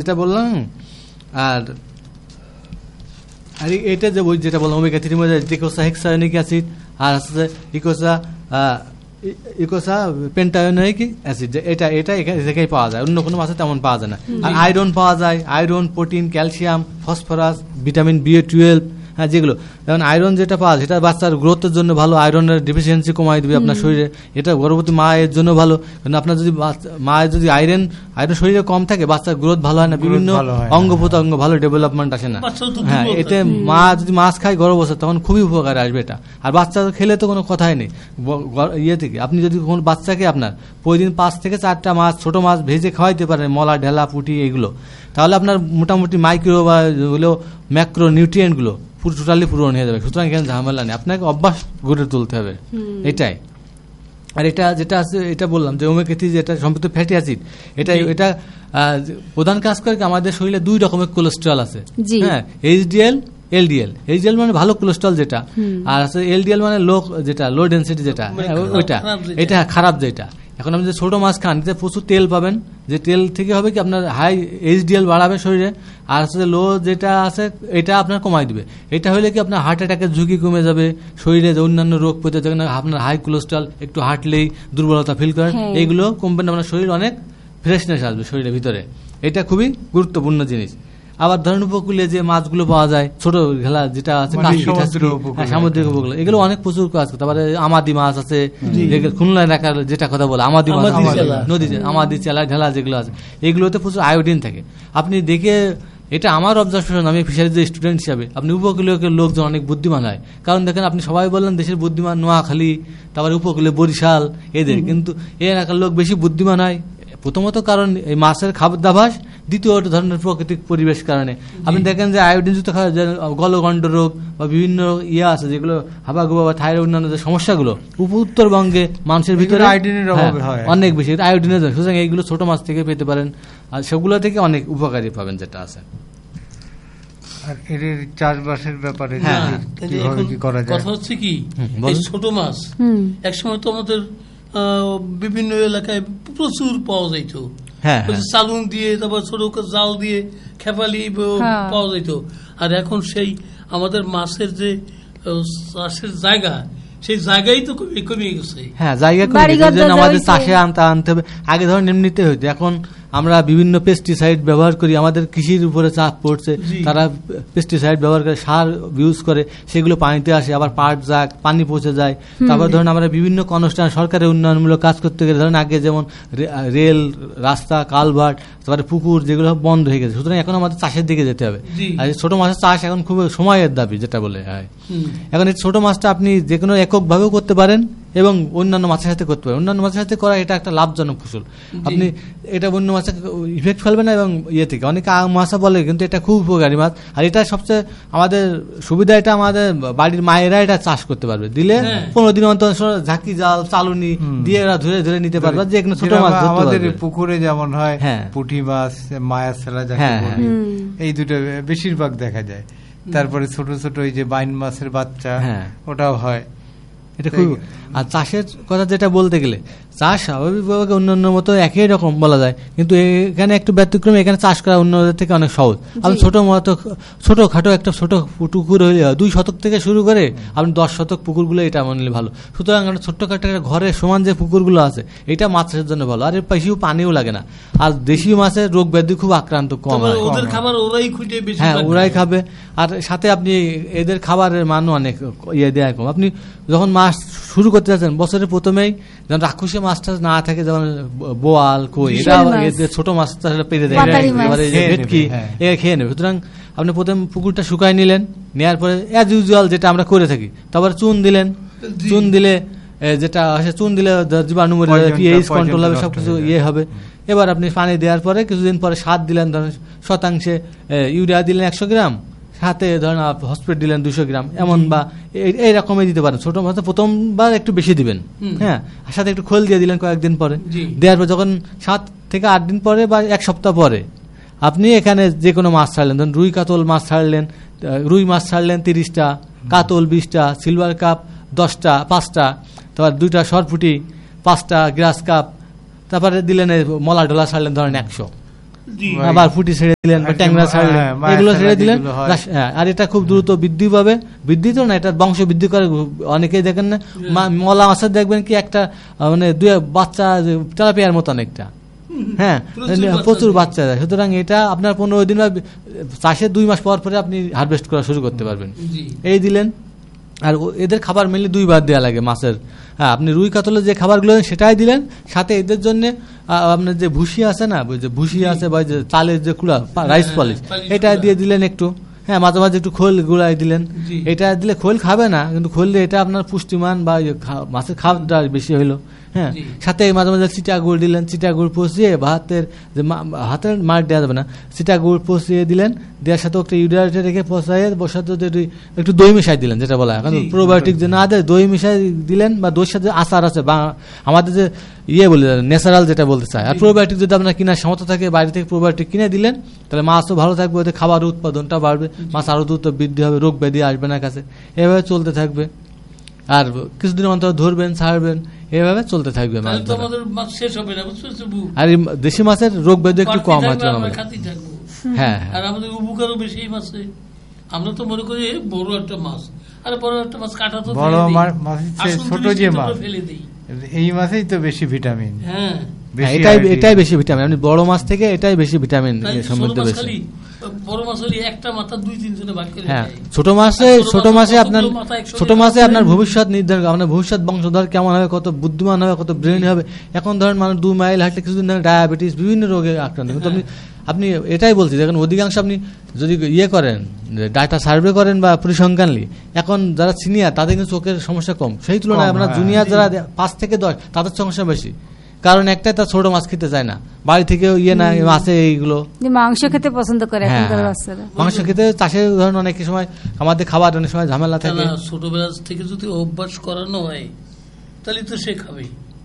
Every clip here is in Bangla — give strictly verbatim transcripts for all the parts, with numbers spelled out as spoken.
যেটা বললাম। আর আর এটা যে ওই যেটা বললাম ওমেগা থ্রির মধ্যে ইকোসা হেক্সায়োনিক অ্যাসিড আর আছে ইকোসা ইকোসা পেন্টায়োনিক অ্যাসিড, এটা এটা এখান থেকেই পাওয়া যায়, অন্য কোনো মাছে তেমন পাওয়া যায় না। আর আয়রন পাওয়া যায়, iron, protein, calcium, phosphorus, vitamin B twelve, হ্যাঁ যেগুলো। যেমন আয়রন যেটা পাওয়া যায় সেটা বাচ্চার গ্রোথের জন্য ভালো, আয়রনের ডিফিসিয়েন্সি কমাই দেবে আপনার শরীরে, এটা গর্ভবতী মায়ের জন্য ভালো। কিন্তু আপনার যদি মায়ের যদি আয়রন আয়রন শরীরে কম থাকে বাচ্চার গ্রোথ ভালো হয় না, বিভিন্ন অঙ্গ প্রত্যঙ্গ ভালো ডেভেলপমেন্ট আসে না। হ্যাঁ, এতে মা যদি মাছ খায় গর্ভবস্থা তখন খুবই উপকার আসবে এটা। আর বাচ্চা খেলে তো কোনো কথাই নেই ইয়ে থেকে। আপনি যদি কোনো বাচ্চাকে আপনার প্রতিদিন পাঁচ থেকে চারটা মাছ ছোট মাছ ভেজে খাওয়াইতে পারেন, মলা, ঢেলা, পুঁটি এগুলো, তাহলে আপনার মোটামুটি মাইক্রো বা যেগুলো ম্যাক্রো নিউট্রিয়েন্টগুলো পুরো টোটালি পূরণ হয়ে যাবে। সুতরাং এখানে ঝামেলা নেই, আপনাকে অভ্যাস গড়ে তুলতে হবে, এটাই। আর এটা যেটা আছে এটা বললাম যে ওমেগা থ্রি যেটা সম্পৃক্ত ফ্যাটি অ্যাসিড, এটা এটা প্রধান কাজ করে আমাদের শরীরে দুই রকমের কোলেস্ট্রল আছে, হ্যাঁ, এইচডিএল, এলডিএল। এইচডিএল মানে ভালো কোলেস্ট্রল যেটা, আর আছে এলডিএল মানে লো যেটা লো ডেন্সিটি যেটা, ওইটা এটা খারাপ যেটা। এখন আপনি যে ছোট মাছ খান এতে প্রচুর তেল পাবেন, যে তেল থেকে হবে কি আপনার হাই এইচডিএল বাড়াবে শরীরে, আর হচ্ছে লো যেটা আছে এটা আপনার কমাই দিবে। এটা হলে কি আপনার হার্ট অ্যাটাকের ঝুঁকি কমে যাবে, শরীরে যে অন্যান্য রোগ প্রতিরোধ, আপনার হাই কোলেস্ট্রল, একটু হাঁটলেই দুর্বলতা ফিল করেন, এইগুলো কমবে না, আপনার শরীর অনেক ফ্রেশনেস আসবে শরীরের ভিতরে। এটা খুবই গুরুত্বপূর্ণ জিনিস। আবার ধরেন উপকূলে যে মাছগুলো পাওয়া যায় ছোট ঘেলা যেটা আছে সামুদ্রিক উপকূল, এগুলো অনেক প্রচুর কাজ করতে। তারপরে আমাদি মাছ আছে, খুলনা এলাকার যেটা কথা বলে আমাদি মাছ, নদী আমাদি চেলা ঢেলা যেগুলো আছে, এগুলোতে প্রচুর আয়োডিন থাকে। আপনি দেখে, এটা আমার অবজারভেশন, আমি ফিশারিজ স্টুডেন্ট হিসাবে, আপনি উপকূলীয় লোকজন অনেক বুদ্ধিমান হয়। কারণ দেখেন আপনি সবাই বললেন দেশের বুদ্ধিমান নোয়াখালী, তারপরে উপকূলে বরিশাল, এদের কিন্তু এই এলাকার লোক বেশি বুদ্ধিমান হয়। প্রথমত কারণ এই মাছের খাদ্যাভ্যাস, দ্বিতীয়ত ধরনের প্রাকৃতিক পরিবেশ কারণে। আপনি দেখেন যে আয়োডিনযুক্ত গলগণ্ড রোগ বা বিভিন্ন ইয়ে আছে যেগুলো হাবাগুবা বা থাইরয়েড অন্যান্য যে সমস্যাগুলো উত্তরবঙ্গে মানুষের ভিতরে আয়োডিনের অভাবে হয় অনেক বেশি, আয়োডিনের। সুতরাং এইগুলো ছোট মাছ থেকে পেতে পারেন, আর সেগুলো থেকে অনেক উপকারী পাবেন যেটা আছে। আর এর চাষবাসের ব্যাপারে কি করা যায়? কথা হচ্ছে কি, ছোট মাছ একসময় তো আমাদের বিভিন্ন এলাকায় প্রচুর পাওয়া যাইত, চালুন দিয়ে, তারপর ছোট জাল দিয়ে খেপালি পাওয়া যাইত। আর এখন সেই আমাদের মাছের যে চাষের জায়গা, সেই জায়গায় তো কমে গেছে। হ্যাঁ, জায়গা আমাদের চাষে আনতে আনতে হবে। আগে ধরেন এমনিতে হইতো, এখন আমরা বিভিন্ন পেস্টিসাইড ব্যবহার করি, আমাদের কৃষির উপরে চাপ পড়ছে, তারা পেস্টিসাইড ব্যবহার করে, সার ইউজ করে, সেগুলো পানিতে আসে, আবার পাট যাক, পানি পচে যায়। তারপর ধরেন আমরা বিভিন্ন কনস্ট্রাকশন সরকারের উন্নয়নমূলক কাজ করতে গেলে ধরেন আগে যেমন রেল, রাস্তা, কালভার্ট, তারপরে পুকুর যেগুলো বন্ধ হয়ে গেছে। সুতরাং এখন আমাদের চাষের দিকে যেতে হবে। আর ছোট মাছের চাষ এখন খুব সময়ের দাবি যেটা বলে হয়। এখন এই ছোট মাছটা আপনি যে কোনো এককভাবেও করতে পারেন এবং অন্যান্য মাছের সাথে করতে পারেন। অন্যান্য মাছের সাথে করা এটা একটা লাভজনক ফসল। আপনি এটা অন্য মাছে ইফেক্ট ফেলবে না এবং ইয়ে থেকে অনেকে মাছা বলে, কিন্তু এটা খুব উপকারী মাছ। আর এটা সবচেয়ে আমাদের সুবিধা, এটা আমাদের বাড়ির মায়েরা এটা চাষ করতে পারবে, দিলে পনেরো দিন অন্তর ঝাঁকি জাল, চালুনি দিয়ে এরা ধরে ধরে নিতে পারবে। যে কোনো ছোট মাছ আমাদের পুকুরে যেমন হয়, পুঁটি মাছ, মায়া ছেলা, এই দুটো বেশিরভাগ দেখা যায়। তারপরে ছোট ছোট এই যে বাইন মাছের বাচ্চা, ওটাও হয়। এটা খুব। আর চাষের কথা যেটা বলতে গেলে, চাষ স্বাভাবিকভাবে অন্যান্য মতো একই রকম বলা যায়, কিন্তু এখানে একটু ব্যতিক্রম, এখানে চাষ করা অন্যদের থেকে অনেক সহজ। আপনি ছোট মতো ছোট খাটো একটা ছোট পুকুর হইলে দুই শতক থেকে শুরু করে আপনি দশ শতক পুকুরগুলো এটা মানলে ভালো। সুতরাং ছোট্ট খাটো ঘরের সমান যে পুকুরগুলো আছে এটা মাছ চাষের জন্য ভালো, আর এর বেশি পানিও লাগে না। আর দেশি মাছের রোগ ব্যাধি খুব আক্রান্ত কম হয়। হ্যাঁ, ওরাই খাবে। আর সাথে আপনি এদের খাবারের মানও অনেক ইয়ে দেয় কম। আপনি যখন মাছ শুরু করতে যাচ্ছেন বছরের প্রথমেই যেমন রাক্ষসী মাছটা না থাকে, যেমন বোয়াল, কই, এটা ছোট মাছটা পেরে দেয়, ভেটকি, এ খেয়ে নেবে। সুতরাং আপনি প্রথম পুকুরটা শুকাই নিলেন, নেওয়ার পরে অ্যাজ ইউজুয়াল যেটা আমরা করে থাকি, তারপরে চুন দিলেন। চুন দিলে যেটা আসে, চুন দিলে জীবাণু মরে যাবে, পিএইচ কন্ট্রোল হবে, সবকিছু ইয়ে হবে। এবার আপনি পানি দেওয়ার পরে কিছুদিন পরে সার দিলেন, ধরেন শতাংশে ইউরিয়া দিলেন একশো গ্রাম, সাথে ধরেন হসপিটাল দিলেন দুশো গ্রাম, এমন বা এইরকমই দিতে পারেন। ছোট মাছ প্রথমবার একটু বেশি দিবেন, হ্যাঁ, সাথে একটু খোল দিয়ে দিলেন কয়েকদিন পরে। দেওয়ার পর যখন সাত থেকে আট দিন পরে বা এক সপ্তাহ পরে আপনি এখানে যে কোনো মাছ ছাড়লেন, ধরুন রুই কাতল মাছ ছাড়লেন, রুই মাছ ছাড়লেন তিরিশটা, কাতল বিশটা, সিলভার কাপ দশটা, পাঁচটা, তারপর দুইটা সরপুটি, পাঁচটা গ্রাস কাপ, তারপরে দিলেন মলা ডলা ছাড়লেন ধরেন একশো। আবার পুঁটি ছেড়ে দিলেন বা ট্যাংরা ছাড়লেন, এগুলো ছেড়ে দিলেন। আর এটা খুব দ্রুত বৃদ্ধি পাবে, বৃদ্ধি তো না, এটা বংশ বৃদ্ধি করে। অনেকেই দেখেন না মলা মাছের দেখবেন কি একটা মানে দুই বাচ্চা তেলাপিয়ার মতো অনেকটা, হ্যাঁ প্রচুর বাচ্চা দেয়। সুতরাং এটা আপনার পনেরো দিন বা চাষের দুই মাস পর পরে আপনি হারভেস্ট করা শুরু করতে পারবেন। এই দিলেন। আর এদের খাবার মেনলি দুইবার দেওয়া লাগে মাছের। হ্যাঁ, আপনি রুই কাতলের যে খাবারগুলো সেটাই দিলেন, সাথে এদের জন্য আপনার যে ভুসি আছে না, যে ভুসি আছে বা যে চালের যে কুড়া রাইস পলিশ, এটা দিয়ে দিলেন একটু। হ্যাঁ, মাঝে মাঝে একটু খোল গুঁড়াই দিলেন। এটা দিলে খোল খাবে না, কিন্তু খোল দিয়ে এটা আপনার পুষ্টিমান বা মাছের খাবারটা বেশি হইলো। হ্যাঁ, সাথে মাঝে মাঝে চিটা গুড় দিলেন, চিটা গুড় পচিয়ে ভাতের যে হাতের মার দেওয়া যাবে না, চিটা গুড় পচিয়ে দিলেন, দেওয়ার সাথে একটা ইউরিয়াটা রেখে পচাইয়ে বসাতে একটু দই মিশাই দিলেন, যেটা বলা এখন প্রোবায়োটিক যে না দেয় দই মিশাই দিলেন, বা দইয়ের সাথে আচার আছে বা আমাদের যে ইয়ে বলে ন্যাচারাল যেটা বলতে চায়। আর প্রোবায়োটিক যদি আপনার কেনার ক্ষমতা থাকে বাইরে থেকে প্রোবায়োটিক কিনে দিলেন, তাহলে মাছও ভালো থাকবে, ওদের খাবার উৎপাদনটা বাড়বে, মাছ আরো দ্রুত বৃদ্ধি হবে, রোগ ব্যাধি আসবে না কাছে। এভাবে চলতে থাকবে। আর কিছুদিন অন্তর ধরবেন, ছাড়বেন, এভাবে চলতে থাকবে। আর দেশি মাছের রোগ ব্যাধি একটু কম হচ্ছে। হ্যাঁ, আর আমাদের উপকারও বেশি মাছে। আমরা তো মনে করি বড় একটা মাছ, আর বড় একটা মাছ কাটা তো বড় মাছ, ছোট যে মাছ এই মাছেই তো বেশি ভিটামিন। হ্যাঁ, এটাই এটাই বেশি ভিটামিন। আপনি বড় মাছ থেকে এটাই বেশি ভিটামিন সমৃদ্ধ বেশি। বড় মাছ হলে একটা মাথা দুই তিন জনে ভাগ করে। হ্যাঁ, ছোট মাছে ছোট মাছে আপনার ছোট মাছে আপনার ভবিষ্যৎ নির্ধারণ, আপনার ভবিষ্যৎ বংশধর কেমন হবে, কত বুদ্ধিমান হবে, কত ব্রেন হবে। এখন ধরেন মানুষ দু মাইল হাঁটলে কিছুদিন ধরে ডায়াবেটিস বিভিন্ন রোগে আক্রান্ত। কিন্তু আপনি আপনি এটাই বলছি, দেখেন অধিকাংশ আপনি যদি ইয়ে করেন, ডাটা সার্ভে করেন বা পরিসংখ্যান লি, এখন যারা সিনিয়র তাদের কিন্তু চোখের সমস্যা কম, সেই তুলনায় আপনার জুনিয়র যারা পাঁচ থেকে দশ তাদের সমস্যা বেশি। কারণ একটাই, তার ছোট মাছ খেতে চায় না, বাড়ি থেকে ইয়ে না মাছে এইগুলো মাংস খেতে পছন্দ করে। মাংস খেতে চাষের ধরেন অনেক সময় আমাদের খাবার অনেক সময় ঝামেলা থাকে। ছোটবেলা থেকে যদি অভ্যাস করানো হয় তাহলে তো সে খাবে।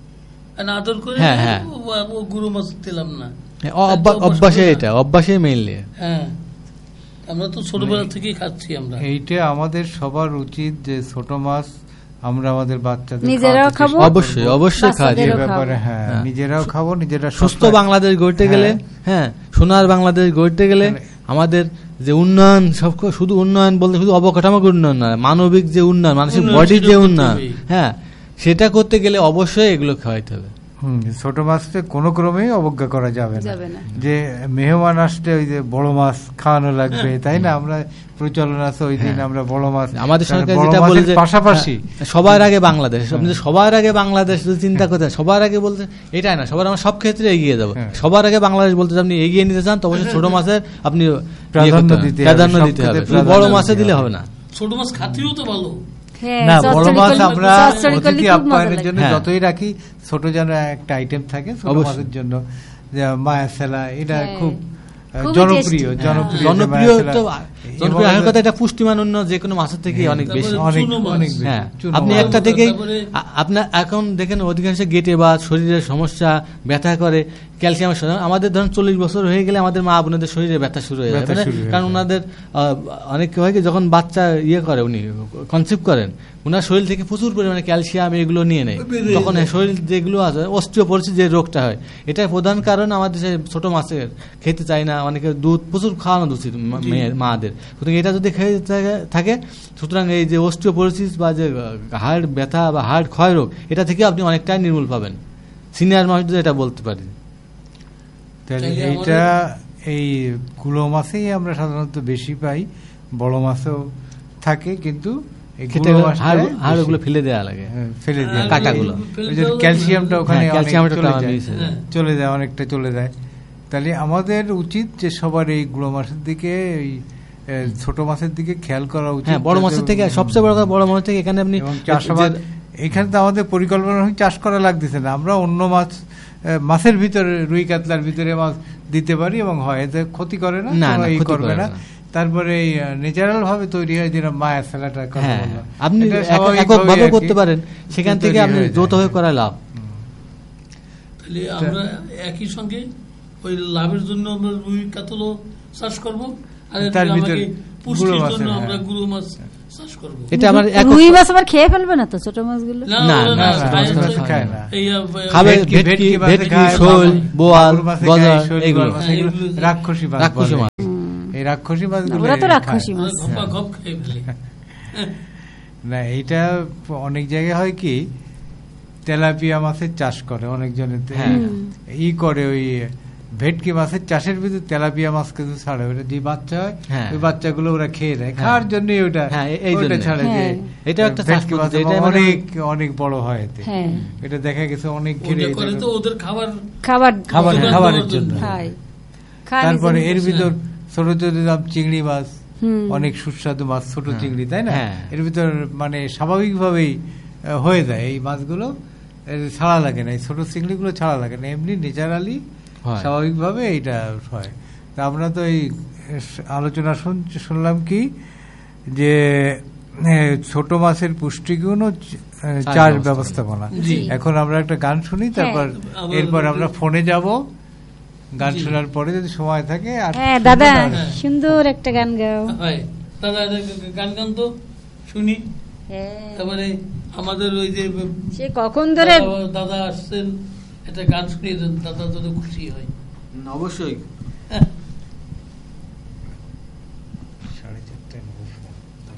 আদর করে গুরু মাছ দিলাম না, অভ্যাসে, এটা অভ্যাসে মেইনলি। হ্যাঁ, আমরা তো ছোটবেলা থেকেই খাচ্ছি। আমরা এইটা আমাদের সবার উচিত যে ছোট মাছ আমরা আমাদের বাচ্চাদের নিজেরাও খাবো, অবশ্যই অবশ্যই খাওয়ার ব্যাপারে। হ্যাঁ, নিজেরাও খাবো, নিজেরা সুস্থ বাংলাদেশ গড়তে গেলে, হ্যাঁ সোনার বাংলাদেশ গড়তে গেলে আমাদের যে উন্নয়ন, সব শুধু উন্নয়ন বলতে শুধু অবকাঠামোগত উন্নয়ন নয়, মানবিক যে উন্নয়ন, মানসিক বডির যে উন্নয়ন, হ্যাঁ সেটা করতে গেলে অবশ্যই এগুলো খাওয়াইতে হবে। ছোট মাছটা কোনো ক্রমেই অবজ্ঞা করা যাবে না, যে মেহমান আসলে ওই যে বড় মাছ খাওয়ানো লাগবে, তাই না? আমরা প্রচলন আছে ওই দিন আমরা বড় মাছ, আমাদের সরকার যেটা বলে যে পাশাপাশি সবার আগে বাংলাদেশ, আপনি সবার আগে বাংলাদেশ যদি চিন্তা করতেন, সবার আগে বলতে এটাই না, সবার আমরা সব ক্ষেত্রে এগিয়ে যাবো। সবার আগে বাংলাদেশ বলতে আপনি এগিয়ে নিতে চান, তো অবশ্যই ছোট মাছের আপনি প্রাধান্য দিতে প্রাধান্য দিতে হবে, বড় মাছে দিলে হবে না। ছোট মাছ খাতেও তো ভালো না, বড় মাছ আমরা অতিথি আপ্যায়নের জন্য যতই রাখি, ছোট যেন একটা আইটেম থাকে ছোট মাছের জন্য। মায়া সেলা এটা খুব জনপ্রিয়, জনপ্রিয় জনপ্রিয় জনপ্রিয় এটা পুষ্টিমান অন্য যে কোনো মাছের থেকে অনেক বেশি, অনেক অনেক। হ্যাঁ, আপনি একটা থেকে আপনার এখন দেখেন অধিকাংশ গেটে বা শরীরের সমস্যা, ব্যথা করে, ক্যালসিয়ামের সমস্যা। আমাদের ধরেন চল্লিশ বছর হয়ে গেলে আমাদের মা বোনদের শরীরে ব্যথা শুরু হয়ে যায়, কারণ ওনাদের অনেক হয় কি, যখন বাচ্চা ইয়ে করে উনি কনসিভ করেন, ওনার শরীর থেকে প্রচুর পরিমাণে ক্যালসিয়াম এগুলো নিয়ে নেয়, তখন শরীর যেগুলো আছে অস্টিওপোরোসিস যে রোগটা হয়, এটার প্রধান কারণ আমাদের ছোট মাছের খেতে চায় না, অনেকে দুধ প্রচুর খাওয়ানো উচিত মেয়ের মাদের। সুতরাং এটা যদি খেয়ে থাকে, সুতরাং এই যে অস্টিওপোরোসিস বা যে হাড় ব্যথা বা হাড় ক্ষয় রোগ, এটা থেকে আপনি অনেকটাই নির্মূল পাবেন, সিনিয়র মানুষদের এটা বলতে পারি। এইটা এই কুলো মাছেই আমরা সাধারণত বেশি পাই, বড় মাছও থাকে, কিন্তু হাড়গুলো ফেলে দেওয়া লাগে, ফেলে দেওয়া কাঁটাগুলো, ক্যালসিয়ামটা ওখানে চলে যায়, অনেকটা চলে যায়। তাহলে আমাদের উচিত যে সবার এই গুলো মাছের দিকে, এই ছোট মাছের দিকে খেয়াল করা উচিত। বড় মাছের থেকে সবচেয়ে বড় কথা, বড় মাছ থেকে এখানে আপনি চাষাবাদ, এখানে তো আমাদের পরিকল্পনা চাষ করা লাগতেছে না, আমরা অন্য মাছ মাছের ভিতরে, রুই কাতলার ভিতরে মাছ দিতে পারি এবং হয়, এতে ক্ষতি করে না, এই করবে না। তারপরে ন্যাচারাল ভাবে তৈরি হয়, যেটা মায়া সেলাটার কথা বললাম, আপনি এককভাবে করতে পারেন, সেখান থেকে আপনি যৌথভাবে করা লাভ। তাহলে আমরা একই সঙ্গে ওই লাভের জন্য আমরা রুই কাতলও চাষ করবো, আর আমাকে পুষ্টির জন্য আমরা গুঁড়ো মাছ চাষ করবো। এটা আমার রুই মাছ আবার খেয়ে ফেলবে না তো ছোট মাছগুলো? না না না, খায় না। এই খাবে ভেটকি, ভেটকি, শোল, বোয়াল, গজার, এগুলো রাক্ষসী মাছ। রাক্ষসী মাছ, এই রাক্ষসী মাছগুলো ওরা তো রাক্ষসী মাছ ঘপ খেয়ে ফেলে। না, এইটা অনেক জায়গায় হয় কি, তেলাপিয়া মাছের চাষ করে অনেকজনে, ই করে ওই ভেটকি মাছের চাষের ভিতরে তেলাপিয়া মাছ কিছু ছাড়ে, ওটা যে বাচ্চা হয় ওই বাচ্চাগুলো ওরা খেয়ে নেয়, খাওয়ার জন্য ওটা ওইটা ছাড়ে। যে এটা একটা ভেটকি মাছ অনেক অনেক বড় হয় এতে, এটা দেখা গেছে অনেক ঘিরে ওদের খাবার খাবার খাবার খাবারের জন্য। তারপরে এর ভিতর ছোট ছোট চিংড়ি মাছ, অনেক সুস্বাদু মাছ, ছোট চিংড়ি, তাই না? এর ভিতর মানে স্বাভাবিকভাবেই হয়ে যায় এই মাছগুলো, ছাড়া লাগে না, এই ছোট চিংড়িগুলো ছাড়া লাগে না, এমনি ন্যাচারালি স্বাভাবিকভাবে এইটা হয়। তা আমরা তো এই আলোচনা শুনলাম কি যে ছোট মাছের পুষ্টিগুণ ও চাষ ব্যবস্থাপনা। এখন আমরা একটা গান শুনি, তারপর এরপর আমরা ফোনে যাব, গান শোনার পরে যদি সময় থাকে। আর দাদা সুন্দর একটা গান গাও। দাদা গান গান তো শুনি। তারপরে আমাদের ওই যে সে কখন ধরে দাদা আসছেন, একটা গান শুনিয়ে দেন, দাদা যদি খুশি হয়। অবশ্যই।